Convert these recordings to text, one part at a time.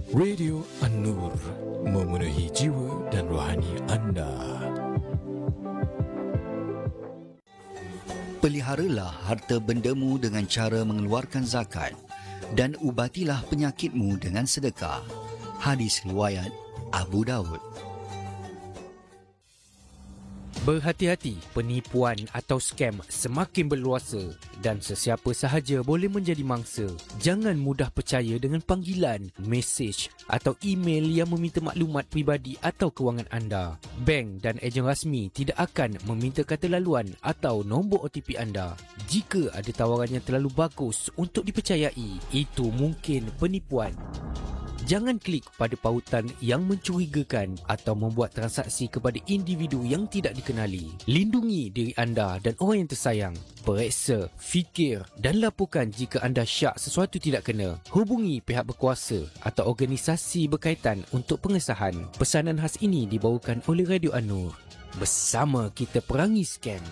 Radio An-Nur, memenuhi jiwa dan rohani anda. Peliharalah harta bendamu dengan cara mengeluarkan zakat dan ubatilah penyakitmu dengan sedekah. Hadis riwayat Abu Daud. Berhati-hati, penipuan atau skam semakin berluasa dan sesiapa sahaja boleh menjadi mangsa. Jangan mudah percaya dengan panggilan, mesej atau email yang meminta maklumat peribadi atau kewangan anda. Bank dan ejen rasmi tidak akan meminta kata laluan atau nombor OTP anda. Jika ada tawaran yang terlalu bagus untuk dipercayai, itu mungkin penipuan. Jangan klik pada pautan yang mencurigakan atau membuat transaksi kepada individu yang tidak dikenali. Lindungi diri anda dan orang yang tersayang. Periksa, fikir dan laporkan jika anda syak sesuatu tidak kena. Hubungi pihak berkuasa atau organisasi berkaitan untuk pengesahan. Pesanan khas ini dibawakan oleh Radio An-Nur. Bersama kita perangi skam.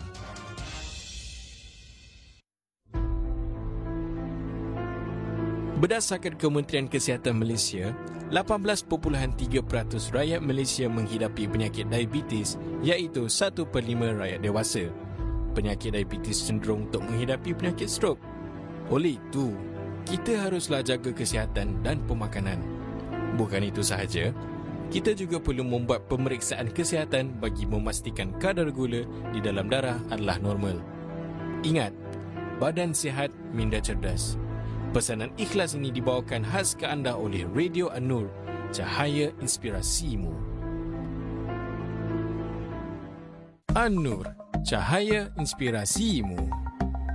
Berdasarkan Kementerian Kesihatan Malaysia, 18.3% rakyat Malaysia menghidapi penyakit diabetes, iaitu 1/5 rakyat dewasa. Penyakit diabetes cenderung untuk menghidapi penyakit strok. Oleh itu, kita haruslah jaga kesihatan dan pemakanan. Bukan itu sahaja, kita juga perlu membuat pemeriksaan kesihatan bagi memastikan kadar gula di dalam darah adalah normal. Ingat, badan sihat minda cerdas. Pesanan ikhlas ini dibawakan khas ke anda oleh Radio An-Nur, cahaya inspirasimu. An-Nur, cahaya inspirasimu.